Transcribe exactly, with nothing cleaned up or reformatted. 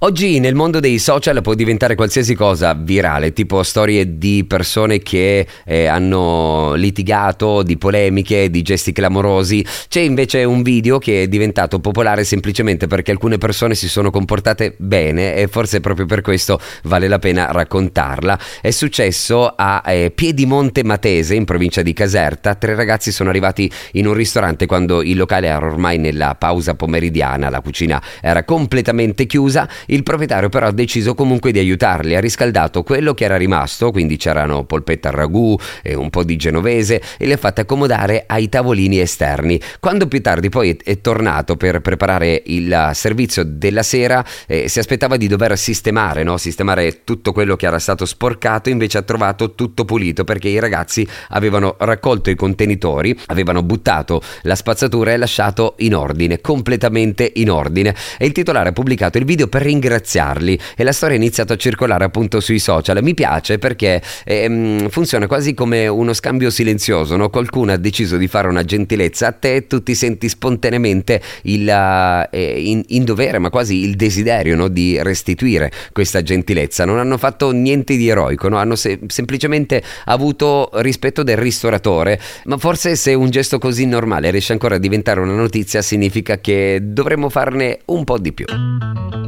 Oggi nel mondo dei social può diventare qualsiasi cosa virale, tipo storie di persone che eh, hanno litigato, di polemiche, di gesti clamorosi. C'è invece un video che è diventato popolare semplicemente perché alcune persone si sono comportate bene e forse proprio per questo vale la pena raccontarla. È successo a eh, Piedimonte Matese, in provincia di Caserta. Tre ragazzi sono arrivati in un ristorante quando il locale era ormai nella pausa pomeridiana, la cucina era completamente chiusa. Il proprietario però ha deciso comunque di aiutarli, ha riscaldato quello che era rimasto, quindi c'erano polpette al ragù e un po' di genovese, e li ha fatti accomodare ai tavolini esterni. Quando più tardi poi è tornato per preparare il servizio della sera, eh, si aspettava di dover sistemare, no? sistemare tutto quello che era stato sporcato, invece ha trovato tutto pulito perché i ragazzi avevano raccolto i contenitori, avevano buttato la spazzatura e lasciato in ordine, completamente in ordine. E il titolare ha pubblicato il video per ringraziarli e la storia è iniziata a circolare appunto sui social. Mi piace perché ehm, funziona quasi come uno scambio silenzioso, no? Qualcuno ha deciso di fare una gentilezza a te e tu ti senti spontaneamente il, eh, in, in dovere, ma quasi il desiderio, no? di restituire questa gentilezza. Non hanno fatto niente di eroico, no? Hanno se- semplicemente avuto rispetto del ristoratore, ma forse se un gesto così normale riesce ancora a diventare una notizia significa che dovremmo farne un po' di più.